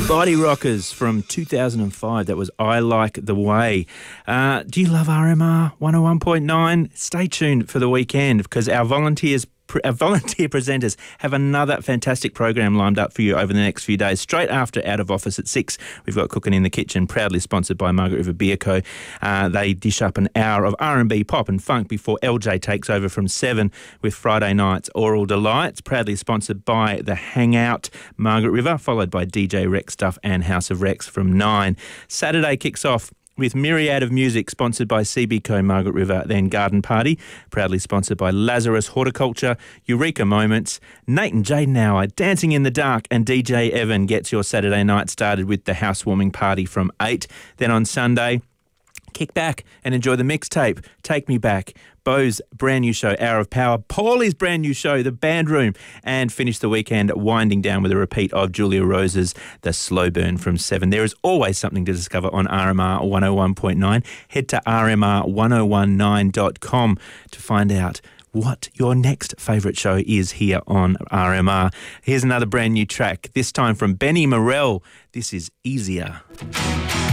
Body Rockers from 2005. That was I Like the Way. Do you love RMR 101.9? Stay tuned for the weekend because our volunteer presenters have another fantastic program lined up for you over the next few days. Straight after Out of Office at 6, we've got Cooking in the Kitchen, proudly sponsored by Margaret River Beer Co. They dish up an hour of R&B, pop and funk before LJ takes over from 7 with Friday Night's Oral Delights, proudly sponsored by The Hangout, Margaret River, followed by DJ Rex Stuff and House of Rex from 9. Saturday kicks off with Myriad of Music, sponsored by CBCO Margaret River, then Garden Party, proudly sponsored by Lazarus Horticulture, Eureka Moments, Nate and Jaden Hour, Dancing in the Dark, and DJ Evan gets your Saturday night started with the housewarming party from 8. Then on Sunday, kick back and enjoy the mixtape, Take Me Back, Bo's brand new show, Hour of Power, Paulie's brand new show, The Band Room, and finish the weekend winding down with a repeat of Julia Rose's The Slow Burn from 7. There is always something to discover on RMR 101.9. Head to rmr1019.com to find out what your next favourite show is here on RMR. Here's another brand new track, this time from Benny Morell. This is Easier.